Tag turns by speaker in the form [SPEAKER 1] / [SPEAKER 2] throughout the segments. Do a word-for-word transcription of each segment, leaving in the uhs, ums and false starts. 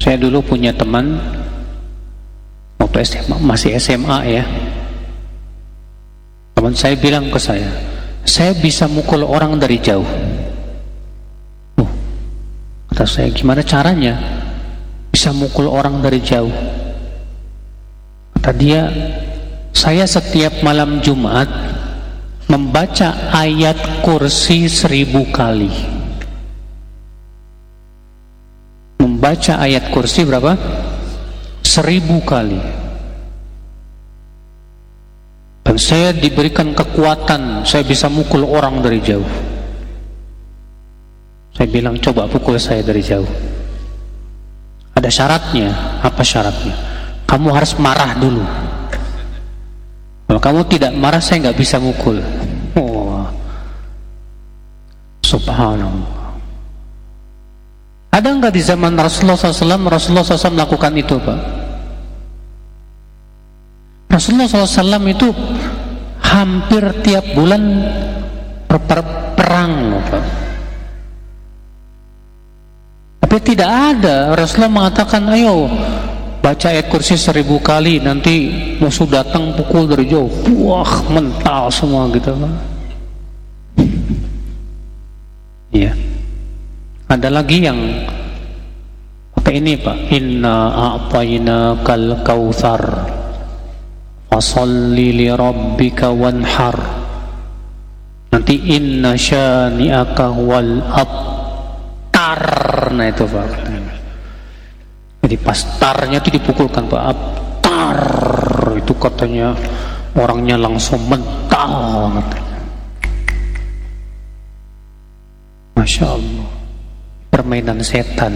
[SPEAKER 1] Saya dulu punya teman waktu S M A, masih S M A ya. Teman saya bilang ke saya, saya bisa mukul orang dari jauh. Oh, kata saya, gimana caranya bisa mukul orang dari jauh? Kata dia, saya setiap malam Jumat membaca ayat kursi seribu kali. Membaca ayat kursi berapa? Seribu kali. Dan saya diberikan kekuatan, saya bisa mukul orang dari jauh. Saya bilang, coba pukul saya dari jauh. Ada syaratnya. Apa syaratnya? Kamu harus marah dulu. Kalau kamu tidak marah, saya nggak bisa mukul. Oh, subhanallah. Ada nggak di zaman Rasulullah shallallahu alaihi wasallam Rasulullah shallallahu alaihi wasallam melakukan itu, Pak? Rasulullah shallallahu alaihi wasallam itu hampir tiap bulan per per perang, Pak. Tapi tidak ada Rasulullah mengatakan, ayo baca ayat kursi seribu kali, nanti musuh datang pukul dari jauh, wah mental semua gitu, Pak. Iya. Ada lagi yang pakai ini, Pak. Inna a'tainakal kautsar fasholli li rabbika wanhar. Nanti inna syani'aka wal abtar. Nah itu, Pak. Jadi pas tarnya itu dipukulkan, Pak. Abtar itu katanya orangnya langsung mental. Masya Allah. Permainan setan.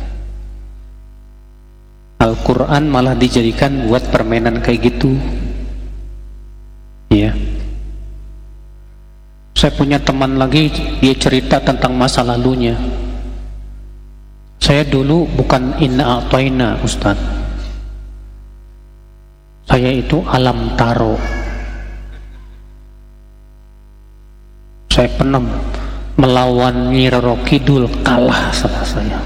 [SPEAKER 1] Al-Quran malah dijadikan buat permainan kayak gitu. Iya. Saya punya teman lagi, dia cerita tentang masa lalunya. Saya dulu bukan inna a'tayna, Ustaz. Saya itu alam taro. Saya pernah melawan Nyi Roro Kidul, kalah sama saya.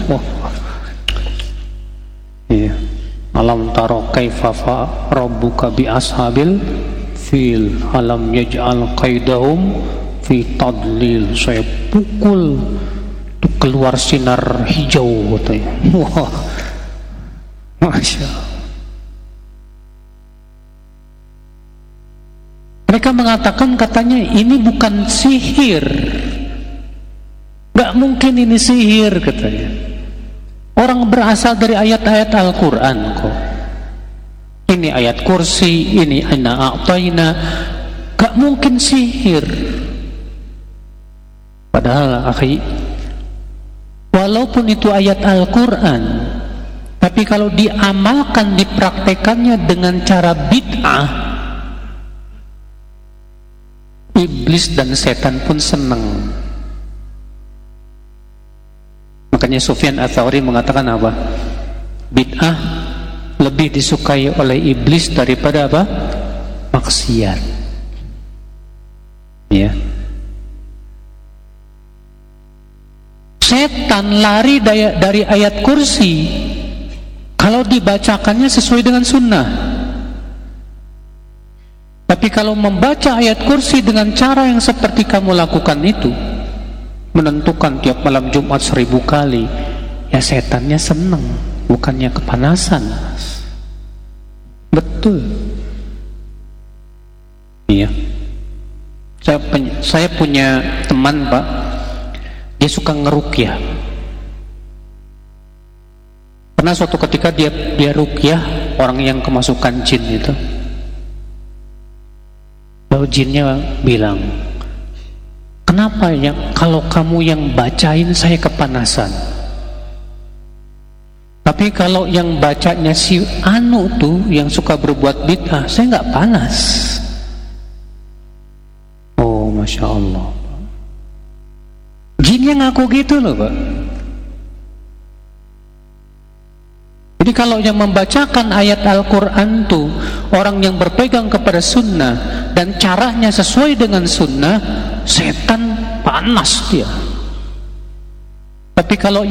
[SPEAKER 1] Iya. Alam taro kaifa fa rabbuka bi ashabil fil alam yaj'al qaidahum fi tadlil. Saya pukul tuh keluar sinar hijau katanya. Wah. Masya Allah. Mereka mengatakan katanya ini bukan sihir. Gak mungkin ini sihir katanya. Orang berasal dari ayat-ayat Al-Quran kok. Ini ayat kursi, ini inna a'tayna. Gak mungkin sihir. Padahal akhi, walaupun itu ayat Al-Quran, tapi kalau diamalkan, dipraktekannya dengan cara bid'ah, iblis dan setan pun senang. Makanya Sufyan Ats-Tsauri mengatakan apa? Bid'ah lebih disukai oleh iblis daripada apa? Maksiat. Ya. Setan lari dari, dari ayat kursi kalau dibacakannya sesuai dengan sunnah. Tapi kalau membaca ayat kursi dengan cara yang seperti kamu lakukan itu, menentukan tiap malam Jumat seribu kali, ya setannya senang, bukannya kepanasan. Betul. Iya. Saya, saya punya teman, Pak, dia suka ngeruqyah. Pernah suatu ketika dia dia ruqyah orang yang kemasukan jin itu. Lalu jinnya bilang, kenapa ya kalau kamu yang bacain saya kepanasan, tapi kalau yang bacanya si anu tuh yang suka berbuat bid'ah, saya nggak panas. Oh, Masya Allah. Jinnya ngaku gitu loh, Pak. Jadi kalau yang membacakan ayat Al-Quran tuh orang yang berpegang kepada sunnah dan caranya sesuai dengan sunnah, setan panas dia. Tapi kalau